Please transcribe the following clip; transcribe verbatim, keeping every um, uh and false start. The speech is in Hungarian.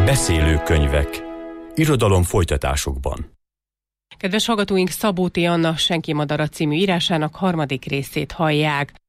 Beszélő könyvek. Irodalom folytatásokban. Kedves hallgatóink, Szabó T. Anna Senki madara című írásának harmadik részét hallják.